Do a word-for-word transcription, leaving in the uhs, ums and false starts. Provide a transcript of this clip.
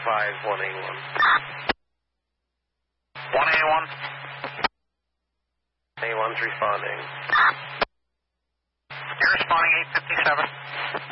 advise one eighty-one. one eighty-one. eighty-one's responding. You're responding eight fifty-seven.